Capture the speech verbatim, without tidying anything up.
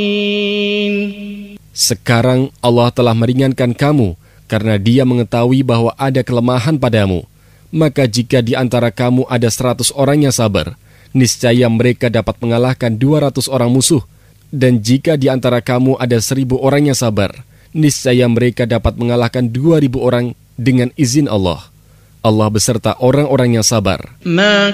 Sekarang Allah telah meringankan kamu karena Dia mengetahui bahwa ada kelemahan padamu. Maka jika di antara kamu ada seratus orang yang sabar, niscaya mereka dapat mengalahkan dua ratus orang musuh. Dan jika di antara kamu ada seribu orang yang sabar, niscaya mereka dapat mengalahkan dua ribu orang dengan izin Allah. Allah beserta orang-orang yang sabar.